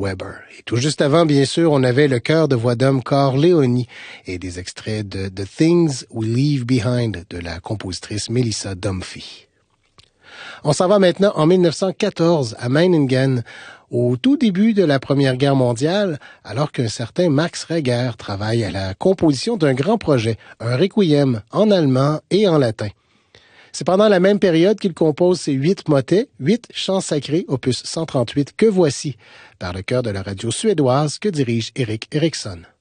Weber. Et tout juste avant, bien sûr, on avait le chœur de voix d'homme Corleone et des extraits de The Things We Leave Behind de la compositrice Melissa Dunphy. On s'en va maintenant en 1914 à Meiningen, au tout début de la Première Guerre mondiale, alors qu'un certain Max Reger travaille à la composition d'un grand projet, un requiem en allemand et en latin. C'est pendant la même période qu'il compose ses 8 motets, 8 chants sacrés, opus 138, que voici, par le chœur de la radio suédoise que dirige Erik Eriksson.